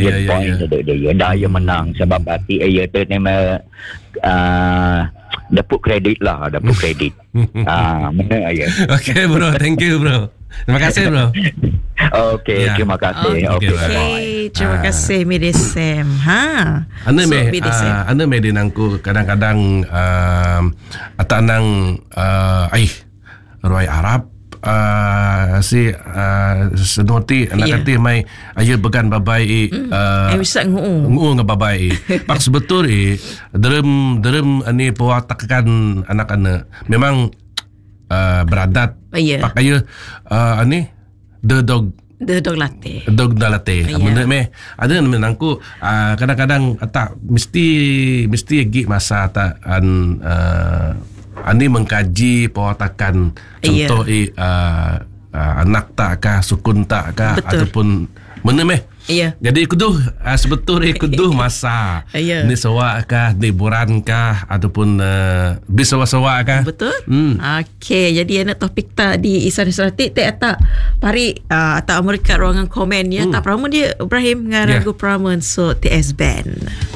point dia dah yang menang sebab hati tu memang dapat kredit. Mana ya. Okay bro, thank you bro. Terima kasih bro. Okay, terima kasih. Okay, terima kasih Midi Sam. Anda medin angku kadang-kadang atanang Roy Arab senoti anak kata mai ayo began babai bisa ngu ngababai pak sebetul derem ani pewatakan anak-anak memang beradat pak ayo ani the dog latte menurut me ada menangku kadang-kadang tak mesti gi masa tak ani mengkaji pewatakan contoh anak tak kah sukun tak kah ataupun mana meh jadi kuduh sebetulnya kuduh masa ni sawak kah ni buran kah ataupun bisawa-sawa kah betul okey jadi anak topik tak di Isan Suratik tak pari tak mereka ruangan komen ya tak Pramun dia Ibrahim dengan Ragu Pramun so TS Band